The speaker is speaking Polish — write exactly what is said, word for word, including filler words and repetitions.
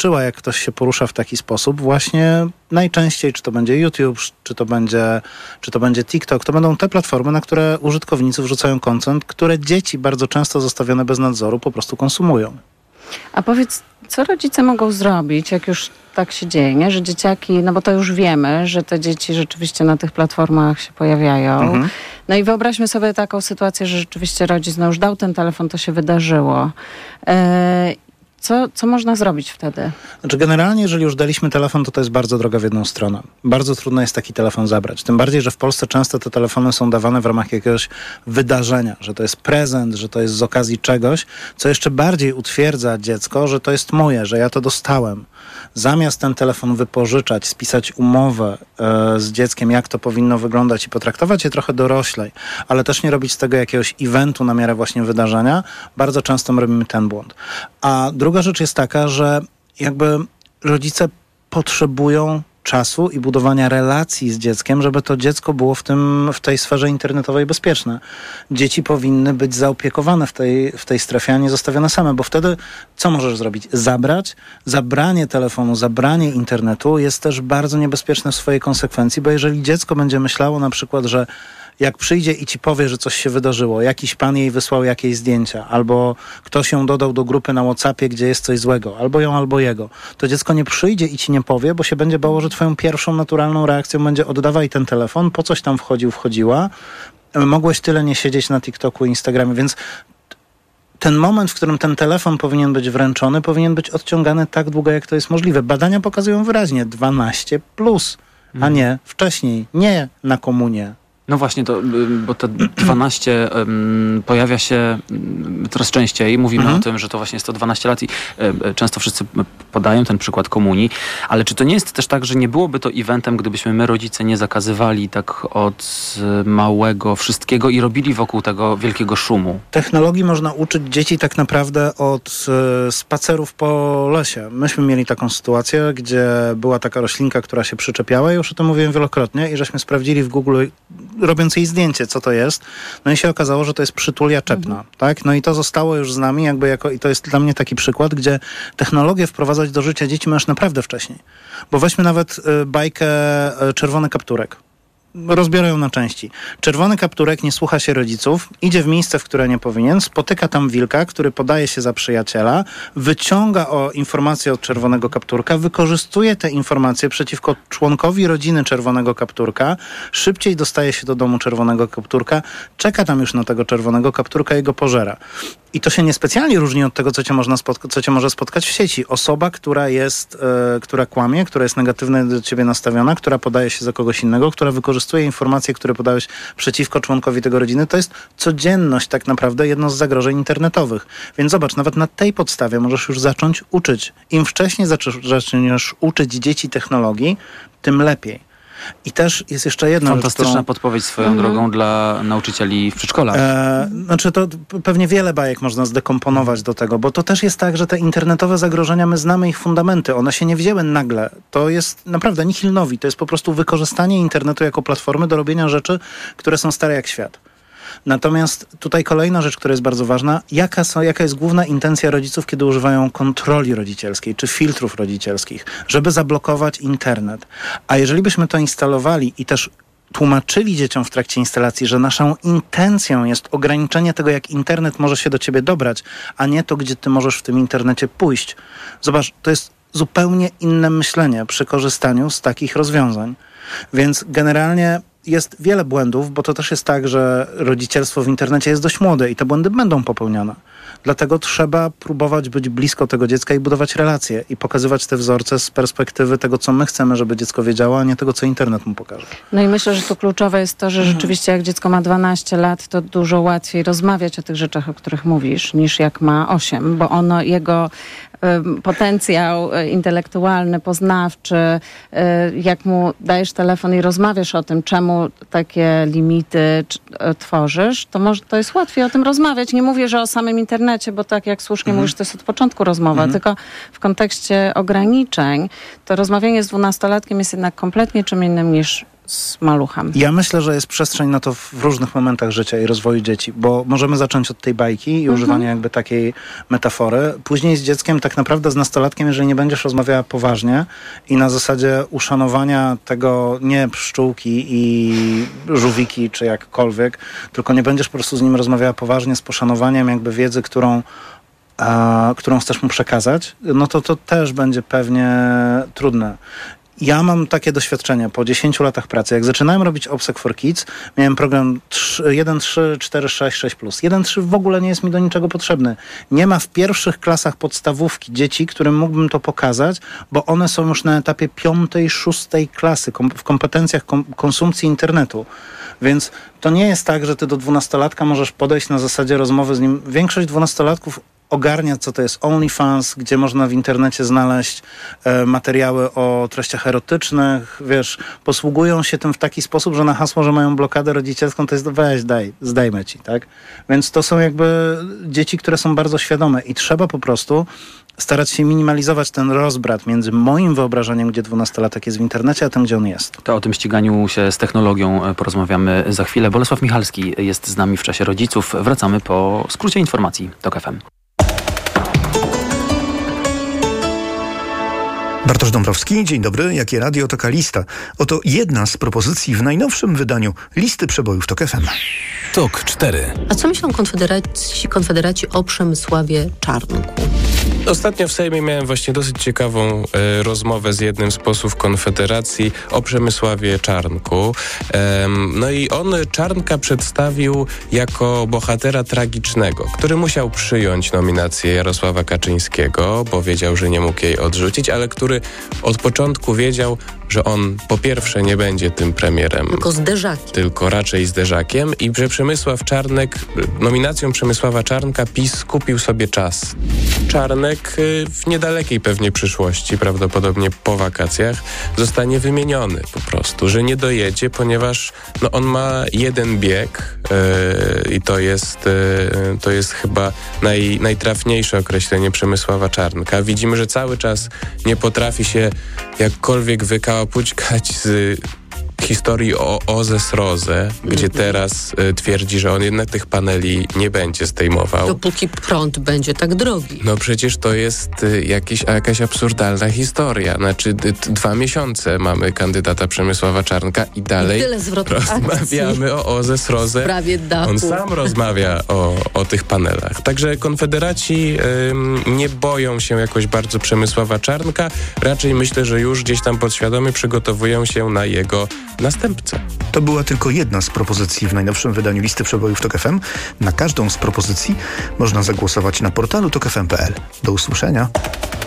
doświadczyła, jak ktoś się porusza w taki sposób, właśnie najczęściej, czy to będzie YouTube, czy to będzie, czy to będzie TikTok, to będą te platformy, na które użytkownicy wrzucają content, które dzieci bardzo często zostawione bez nadzoru po prostu konsumują. A powiedz, co rodzice mogą zrobić, jak już tak się dzieje, nie? Że dzieciaki, no bo to już wiemy, że te dzieci rzeczywiście na tych platformach się pojawiają. Mhm. No i wyobraźmy sobie taką sytuację, że rzeczywiście rodzic no już dał ten telefon, to się wydarzyło. E- Co, co można zrobić wtedy? Znaczy generalnie, jeżeli już daliśmy telefon, to to jest bardzo droga w jedną stronę. Bardzo trudno jest taki telefon zabrać. Tym bardziej, że w Polsce często te telefony są dawane w ramach jakiegoś wydarzenia, że to jest prezent, że to jest z okazji czegoś, co jeszcze bardziej utwierdza dziecko, że to jest moje, że ja to dostałem. Zamiast ten telefon wypożyczać, spisać umowę e, z dzieckiem, jak to powinno wyglądać i potraktować je trochę doroślej, ale też nie robić z tego jakiegoś eventu na miarę właśnie wydarzenia, bardzo często robimy ten błąd. A druga rzecz jest taka, że jakby rodzice potrzebują czasu i budowania relacji z dzieckiem, żeby to dziecko było w tym, w tej sferze internetowej bezpieczne. Dzieci powinny być zaopiekowane w tej, w tej strefie, a nie zostawione same, bo wtedy co możesz zrobić? Zabrać. Zabranie telefonu, zabranie internetu jest też bardzo niebezpieczne w swojej konsekwencji, bo jeżeli dziecko będzie myślało na przykład, że jak przyjdzie i ci powie, że coś się wydarzyło, jakiś pan jej wysłał jakieś zdjęcia, albo ktoś ją dodał do grupy na WhatsAppie, gdzie jest coś złego, albo ją, albo jego, to dziecko nie przyjdzie i ci nie powie, bo się będzie bało, że twoją pierwszą naturalną reakcją będzie oddawaj ten telefon, po coś tam wchodził, wchodziła, mogłeś tyle nie siedzieć na TikToku i Instagramie, więc ten moment, w którym ten telefon powinien być wręczony, powinien być odciągany tak długo, jak to jest możliwe. Badania pokazują wyraźnie dwanaście plus, a nie wcześniej, nie na komunie. No właśnie, to, bo te dwanaście um, pojawia się um, coraz częściej. Mówimy mhm. o tym, że to właśnie jest to dwanaście lat i um, często wszyscy podają ten przykład komunii. Ale czy to nie jest też tak, że nie byłoby to eventem, gdybyśmy my, rodzice, nie zakazywali tak od małego wszystkiego i robili wokół tego wielkiego szumu? Technologii można uczyć dzieci tak naprawdę od e, spacerów po lesie. Myśmy mieli taką sytuację, gdzie była taka roślinka, która się przyczepiała i już o tym mówiłem wielokrotnie i żeśmy sprawdzili w Google, robiąc jej zdjęcie, co to jest. No i się okazało, że to jest przytulia czepna, mhm. tak? No i to zostało już z nami jakby jako, i to jest dla mnie taki przykład, gdzie technologię wprowadzać do życia dzieci możesz naprawdę wcześniej. Bo weźmy nawet y, bajkę y, Czerwony Kapturek. Rozbiorę ją na części. Czerwony kapturek nie słucha się rodziców, idzie w miejsce, w które nie powinien, spotyka tam wilka, który podaje się za przyjaciela, wyciąga o informacje od czerwonego kapturka, wykorzystuje te informacje przeciwko członkowi rodziny czerwonego kapturka, szybciej dostaje się do domu czerwonego kapturka, czeka tam już na tego czerwonego kapturka i go pożera. I to się niespecjalnie różni od tego, co cię, można spotka- co cię może spotkać w sieci. Osoba, która jest, e, która kłamie, która jest negatywnie do ciebie nastawiona, która podaje się za kogoś innego, która wykorzystuje informacje, które podałeś przeciwko członkowi tego rodziny, to jest codzienność tak naprawdę, jedno z zagrożeń internetowych. Więc zobacz, nawet na tej podstawie możesz już zacząć uczyć. Im wcześniej zaczniesz, zaczniesz uczyć dzieci technologii, tym lepiej. I też jest jeszcze jedna Fantastyczna rzecz, którą... podpowiedź swoją mhm. drogą dla nauczycieli w przedszkolach. E, znaczy to pewnie wiele bajek można zdekomponować do tego, bo to też jest tak, że te internetowe zagrożenia, my znamy ich fundamenty. One się nie wzięły nagle. To jest naprawdę nihil novi. To jest po prostu wykorzystanie internetu jako platformy do robienia rzeczy, które są stare jak świat. Natomiast tutaj kolejna rzecz, która jest bardzo ważna, jaka, są, jaka jest główna intencja rodziców, kiedy używają kontroli rodzicielskiej czy filtrów rodzicielskich, żeby zablokować internet. A jeżeli byśmy to instalowali i też tłumaczyli dzieciom w trakcie instalacji, że naszą intencją jest ograniczenie tego, jak internet może się do ciebie dobrać, a nie to, gdzie ty możesz w tym internecie pójść. Zobacz, to jest zupełnie inne myślenie przy korzystaniu z takich rozwiązań. Więc generalnie jest wiele błędów, bo to też jest tak, że rodzicielstwo w internecie jest dość młode i te błędy będą popełniane. Dlatego trzeba próbować być blisko tego dziecka i budować relacje i pokazywać te wzorce z perspektywy tego, co my chcemy, żeby dziecko wiedziało, a nie tego, co internet mu pokaże. No i myślę, że tu kluczowe jest to, że rzeczywiście jak dziecko ma dwanaście lat, to dużo łatwiej rozmawiać o tych rzeczach, o których mówisz, niż jak ma osiem, bo ono, jego potencjał intelektualny, poznawczy, jak mu dajesz telefon i rozmawiasz o tym, czemu takie limity tworzysz, to może to jest łatwiej o tym rozmawiać. Nie mówię, że o samym internecie, bo tak jak słusznie mhm. mówisz, to jest od początku rozmowa, mhm. tylko w kontekście ograniczeń, to rozmawianie z dwunastolatkiem jest jednak kompletnie czym innym niż z maluchem. Ja myślę, że jest przestrzeń na to w różnych momentach życia i rozwoju dzieci, bo możemy zacząć od tej bajki i mhm. używania jakby takiej metafory. Później z dzieckiem, tak naprawdę z nastolatkiem, jeżeli nie będziesz rozmawiała poważnie i na zasadzie uszanowania tego nie pszczółki i żółwiki, czy jakkolwiek, tylko nie będziesz po prostu z nim rozmawiała poważnie, z poszanowaniem jakby wiedzy, którą a, którą chcesz mu przekazać, no to to też będzie pewnie trudne. Ja mam takie doświadczenie po dziesięciu latach pracy. Jak zaczynałem robić Obsek for Kids, miałem program jeden, trzy, cztery, sześć, sześć plus. jeden, trzy w ogóle nie jest mi do niczego potrzebny. Nie ma w pierwszych klasach podstawówki dzieci, którym mógłbym to pokazać, bo one są już na etapie piątej, szóstej klasy kom- w kompetencjach kom- konsumpcji internetu. Więc to nie jest tak, że ty do dwunastolatka możesz podejść na zasadzie rozmowy z nim. Większość dwunastolatków ogarnia, co to jest OnlyFans, gdzie można w internecie znaleźć e, materiały o treściach erotycznych, wiesz, posługują się tym w taki sposób, że na hasło, że mają blokadę rodzicielską, to jest weź, daj, zdejmę ci, tak? Więc to są jakby dzieci, które są bardzo świadome i trzeba po prostu starać się minimalizować ten rozbrat między moim wyobrażeniem, gdzie dwunastolatek jest w internecie, a tym, gdzie on jest. To o tym ściganiu się z technologią porozmawiamy za chwilę. Bolesław Michalski jest z nami w Czasie Rodziców. Wracamy po skrócie informacji TOK F M. Bartosz Dąbrowski, dzień dobry. Jakie radio, taka lista. Oto jedna z propozycji w najnowszym wydaniu listy przebojów TOK F M. TOK cztery. A co myślą konfederaci, konfederaci o Przemysławie Czarnku? Ostatnio w Sejmie miałem właśnie dosyć ciekawą e, rozmowę z jednym z posłów Konfederacji o Przemysławie Czarnku. E, no i on Czarnka przedstawił jako bohatera tragicznego, który musiał przyjąć nominację Jarosława Kaczyńskiego, bo wiedział, że nie mógł jej odrzucić, ale który od początku wiedział, że on po pierwsze nie będzie tym premierem. Tylko zderzakiem. Tylko raczej zderzakiem i że Przemysław Czarnek, nominacją Przemysława Czarnka PiS skupił sobie czas. Czarnek w niedalekiej pewnie przyszłości, prawdopodobnie po wakacjach, zostanie wymieniony po prostu, że nie dojedzie, ponieważ no, on ma jeden bieg yy, i to jest, yy, to jest chyba naj, najtrafniejsze określenie Przemysława Czarnka. Widzimy, że cały czas nie potrafi się jakkolwiek wykałapućkać z historii o O Z S Roze, gdzie teraz y, twierdzi, że on jednak tych paneli nie będzie zdejmował. Dopóki prąd będzie tak drogi. No przecież to jest y, jakiś, jakaś absurdalna historia. Znaczy y, d- dwa miesiące mamy kandydata Przemysława Czarnka i dalej I tyle zwrotów rozmawiamy o O Z S Roze. Prawie dachu. On sam rozmawia o, o tych panelach. Także konfederaci y, nie boją się jakoś bardzo Przemysława Czarnka. Raczej myślę, że już gdzieś tam podświadomie przygotowują się na jego następcę. To była tylko jedna z propozycji w najnowszym wydaniu listy przebojów TOK F M. Na każdą z propozycji można zagłosować na portalu tok f m kropka p l. Do usłyszenia.